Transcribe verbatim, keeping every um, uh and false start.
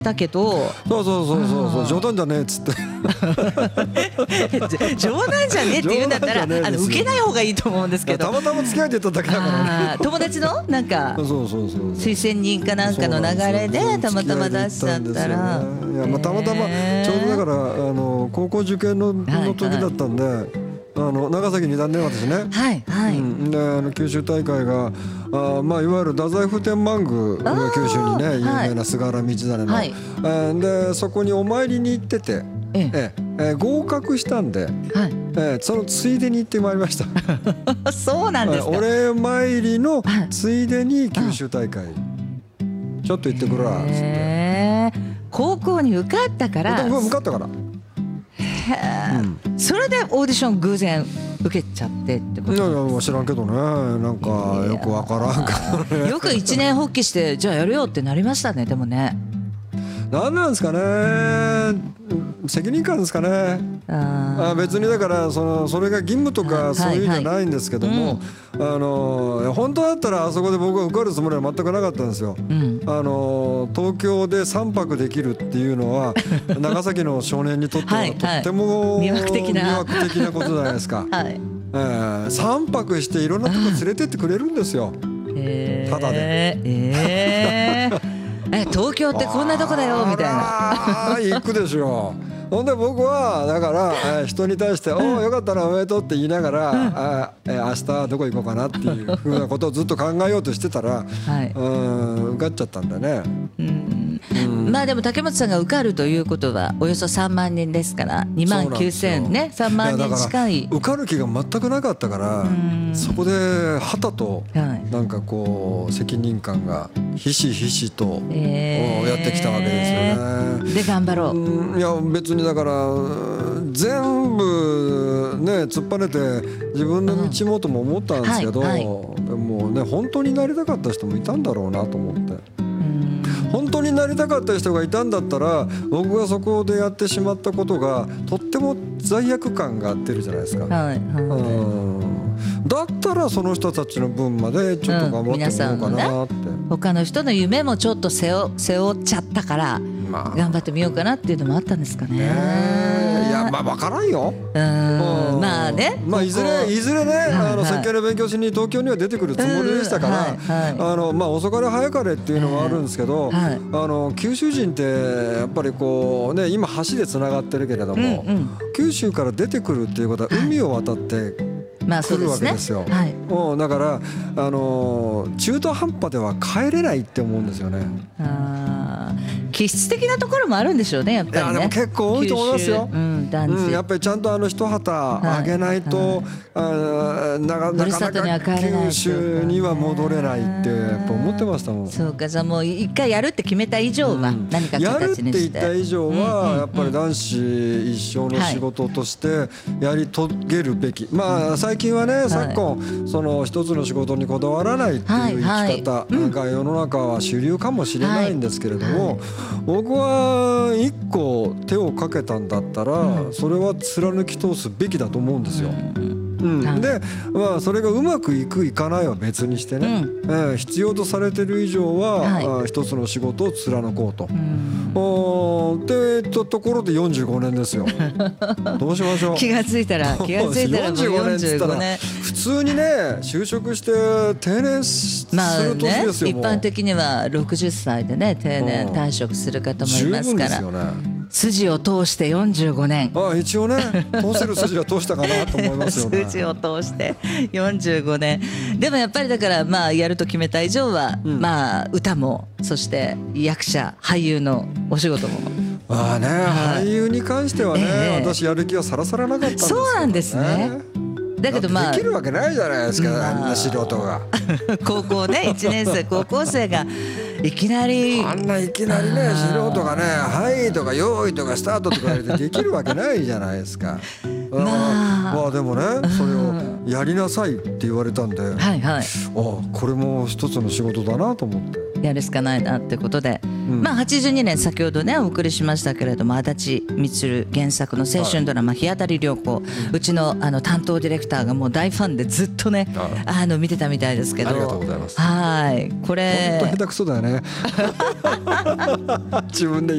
たけど、 そうそうそうそうそう、冗談じゃねえっつって冗談じゃねえって言うんだったら、あの受けない方がいいと思うんですけど、 たまたま付き合いでただけだからね。 友達のなんかそうそうそう推薦人かなんかの流れでたまたま出しちゃったら、 いや、まあ、たまたまちょうどだからあの高校受験のの時だったんで、はいはい、あの長崎にいたんで私ね、 はいはい、 うん、であの九州大会があ、まあ、いわゆる太宰府天満宮が九州にね有名な菅原道真の、はい、でそこにお参りに行ってて、えええ合格したんで、はい、えそのついでに行ってまいりましたそうなんですか。 お礼参りのついでに九州大会ちょっと行ってくるわっつって、 高校に受かったから受かったから、 うん、それでオーディション偶然受けちゃってってこと。 いやいや知らんけどね、なんかよくわからんけどねよく一年発起してじゃあやるよってなりましたね。でもね、 何なんですかね、責任感ですかね。あ別にだからそのそれが義務とかそういうんじゃないんですけども、あの本当だったらあそこで僕は受かるつもりは全くなかったんですよ、うん、あの東京でさんぱくできるっていうのは長崎の少年にとってはとっても魅惑的な魅惑的なことじゃないですか、はいえー、さんぱくしていろんなとこ連れてってくれるんですよ、ただで、えーえ東京ってこんなとこだよみたいなあ行くでしょ。ほんで僕はだから人に対して「おおよかったなおめでとう」って言いながら「あ明日どこ行こうかな」っていうふうなことをずっと考えようとしてたら、はい、うん受かっちゃったんだね。うんうん、まあでも竹本さんが受かるということはおよそさんまんにんですからにまんきゅうせんね、さんまんにん近い。 受かる気が全くなかったからそこではたとなんかこう責任感がひしひしとやってきたわけですよね。 で頑張ろう、 うん、いや別にだから全部ね突っぱねて自分の道もとも思ったんですけど、うんはいはい、でもね本当になりたかった人もいたんだろうなと思って。本当になりたかった人がいたんだったら僕がそこでやってしまったことがとっても罪悪感が出るじゃないですか、はいはい、うんだったらその人たちの分までちょっと頑張ってみようかなって、うんね、 他の人の夢もちょっと背負、背負っちゃったから、まあ、頑張ってみようかなっていうのもあったんですかね。 えー、いやまあ分からんよ。 うんまあね、 まあ、いずれいずれね、はいはい、あの設計の勉強しに東京には出てくるつもりでしたから、はいはい、あのまあ、遅かれ早かれっていうのはあるんですけど、はい、あの九州人ってやっぱりこうね今橋でつながってるけれども、うんうん、九州から出てくるっていうことは海を渡って来るわけですよ。はい、だからあの中途半端では帰れないって思うんですよね。 あ気質的なところもあるんでしょうねやっぱりね。 いやでも結構多いと思いますよ。うん、うん、やっぱりちゃんとあの一旗あげないと、はいはい、あなかなか九州には戻れないってやっぱ思ってましたもん。 そうか、じゃあもう一回やるって決めた以上は何か形にして、 やるって言った以上はやっぱり男子一生の仕事としてやり遂げるべき、はい、まあ最近はね、はい、昨今その一つの仕事にこだわらないっていう生き方が世の中は主流かもしれないんですけれども、はいはい、僕は一個手をかけたんだったら、うん、それは貫き通すべきだと思うんですよ。うん、で、まあ、それがうまくいくいかないは別にしてね、うんえー、必要とされてる以上は、はい、一つの仕事を貫こうと、うん、おってとところでよんじゅうごねんですよどうしましょう。 気がついたら気がついたらもうよんじゅうごねん普通にね就職して定年する年ですよ、 まあね、一般的にはろくじゅっさいでね定年退職する方もいますから、 十分ですよね。 筋を通してよんじゅうごねん。 ああ一応ね通せる筋は通したかなと思いますよね筋を通してよんじゅうごねんでもやっぱりだからまあやると決めた以上は、うん、まあ歌もそして役者俳優のお仕事もまあね、はい、俳優に関してはね、えー、私やる気はさらさらなかったんですけどね。 そうなんですね。だけどまあできるわけないじゃないですか、まあ、あんな素人が高校ねいちねん生高校生がいきなりあんないきなりね素人がねはいとか用意とかスタートとか言ってできるわけないじゃないですかまあでもねそれをやりなさいって言われたんで、はいはい、あこれも一つの仕事だなと思ってやるしかないなってことで、うん、まあはちじゅうにねん先ほどねお送りしましたけれども、足立満原作の青春ドラマ「日当たり良好」、はい、うちのあの担当ディレクターがもう大ファンでずっとね、はい、あの見てたみたいですけど、 ありがとうございます。 はい、これ本当下手くそだよね自分で